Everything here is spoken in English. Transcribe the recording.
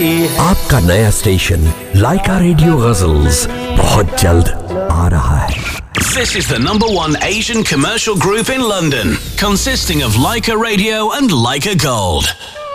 आपका नया स्टेशन लाइका रेडियो गजल्स बहुत जल्द आ रहा है। This is the #1 Asian commercial group in London, consisting of Laika Radio and Laika Gold.